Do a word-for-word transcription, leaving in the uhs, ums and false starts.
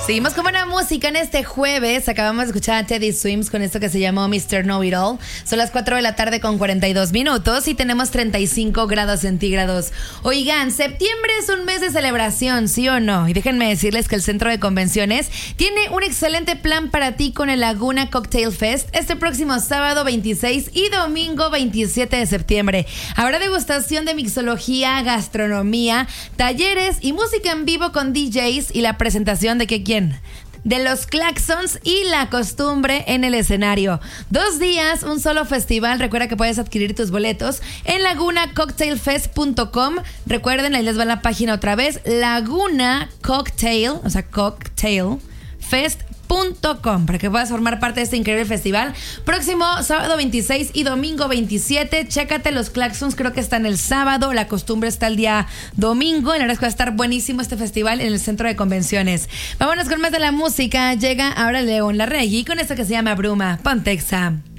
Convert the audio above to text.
Seguimos con buena música en este jueves. Acabamos de escuchar a Teddy Swims con esto que se llamó mister Know It All. Son las cuatro de la tarde con cuarenta y dos minutos y tenemos treinta y cinco grados centígrados. Oigan, septiembre es un mes de celebración, ¿sí o no? Y déjenme decirles que el Centro de Convenciones tiene un excelente plan para ti con el Laguna Cocktail Fest este próximo sábado veintiséis y domingo veintisiete de septiembre. Habrá degustación de mixología, gastronomía, talleres y música en vivo con D Js y la presentación de que quién de los Claxons y La Costumbre en el escenario. Dos días, un solo festival. Recuerda que puedes adquirir tus boletos en laguna cocktail fest punto com. Recuerden, ahí les va la página otra vez, Laguna Cocktail, o sea, Cocktail Fest punto com, para que puedas formar parte de este increíble festival. Próximo sábado veintiséis y domingo veintisiete. Chécate los Claxons, creo que están el sábado. La Costumbre está el día domingo. La verdad es que va a estar buenísimo este festival en el Centro de Convenciones. Vámonos con más de la música. Llega ahora León Larregui con esto que se llama Bruma. Ponte Exa.